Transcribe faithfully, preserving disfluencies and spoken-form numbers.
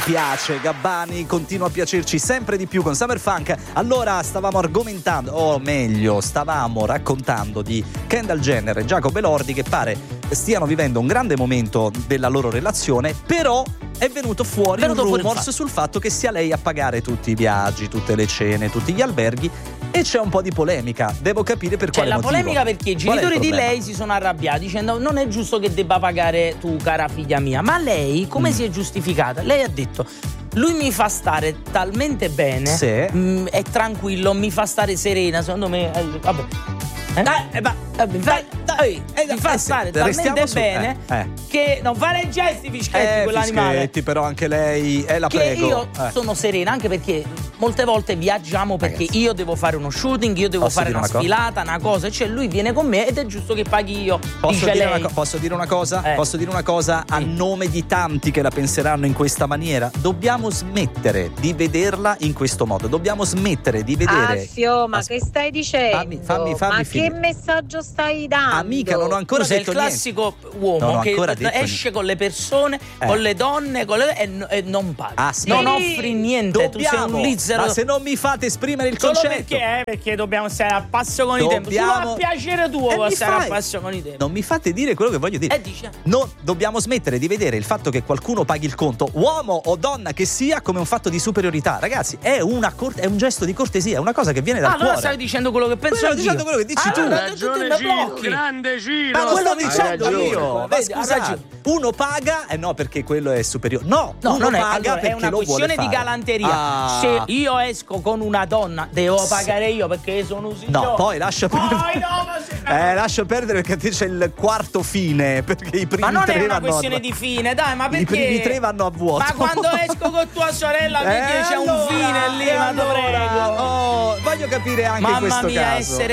piace, Gabbani continua a piacerci sempre di più con Summer Funk. Allora stavamo argomentando, o meglio stavamo raccontando di Kendall Jenner e Jacob Elordi, che pare stiano vivendo un grande momento della loro relazione, però è venuto fuori è venuto un rumors fuori sul fatto che sia lei a pagare tutti i viaggi, tutte le cene, tutti gli alberghi, e c'è un po' di polemica. Devo capire per c'è quale la motivo. polemica perché i genitori di lei si sono arrabbiati dicendo non è giusto che debba pagare tu, cara figlia mia. Ma lei come mm. si è giustificata? Lei ha detto: lui mi fa stare talmente bene, sì. mh, è tranquillo, mi fa stare serena, secondo me eh, vabbè Eh? Dai, eh, ma, eh, mi fa, dai, eh, mi fa stare eh, talmente su, bene eh, eh. che non fare i gesti Fischetti, eh, quell'animale. Fischetti, però anche lei, eh, la che prego. io eh. sono serena, anche perché molte volte viaggiamo perché Ragazzi. io devo fare uno shooting, io devo posso fare una, una sfilata, una cosa, cioè lui viene con me ed è giusto che paghi io. Posso, dice dire, lei. una, posso dire una cosa? Eh. Posso dire una cosa a sì. nome di tanti che la penseranno in questa maniera? Dobbiamo smettere di vederla in questo modo. Dobbiamo smettere di vedere. Alfio, ma As- che stai dicendo? Fammi, fammi, fammi ma finire. che messaggio stai dando? Amica, non ho ancora tu sei detto il classico niente. uomo che esce niente. con le persone, eh. con le donne, con le, e, e non paga. Ah, sì. Non offri niente. Dobbiamo, tu sei un lizzero. Ma se non mi fate esprimere il Solo concetto. perché, eh, perché dobbiamo stare a passo con dobbiamo... i tempi. Solo a piacere tuo eh, può stare fai... a passo con i tempi. Non mi fate dire quello che voglio dire. Eh, dice. No, dobbiamo smettere di vedere il fatto che qualcuno paghi il conto, uomo o donna che sia, come un fatto di superiorità. Ragazzi, è, una cor- è un gesto di cortesia, è una cosa che viene dal ah, cuore. allora stai dicendo quello che penso io. dicendo quello che dici ah, tu. Allora, ragione tu Gino, grande Gino. Ma lo sto dicendo io. Ma Vedi, scusate, uno paga e eh no perché quello è superiore. No, no uno non paga è, allora, perché è una lo questione vuole di fare. galanteria. Ah. Se io esco con una donna devo pagare io perché sono un signore. No, poi lascia perdere. Poi dopo si... Eh, lascia perdere perché c'è il quarto fine, perché i primi ma non tre è una vanno questione a... di fine, dai, ma perché? I primi tre vanno a vuoto. Ma quando esco con tua sorella eh, vedi c'è allora, un fine lì, ma allora, prego. Oh, voglio capire anche Mamma questo mia, caso. essere